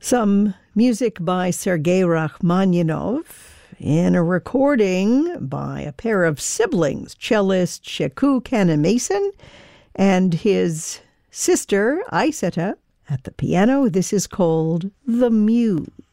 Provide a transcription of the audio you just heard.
Some music by Sergei Rachmaninoff in a recording by a pair of siblings, cellist Sheku Kanemason and his sister Aisata at the piano. This is called The Muse.